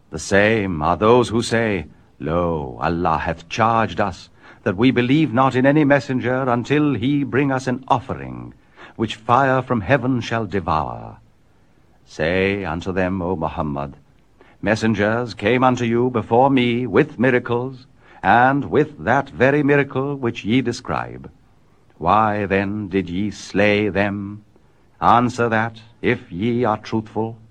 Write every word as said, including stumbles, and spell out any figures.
The same are those who say, Lo, Allah hath charged us, that we believe not in any messenger until he bring us an offering, which fire from heaven shall devour. Say unto them, O Muhammad, messengers came unto you before me with miracles, and with that very miracle which ye describe. Why then did ye slay them? Answer that, if ye are truthful.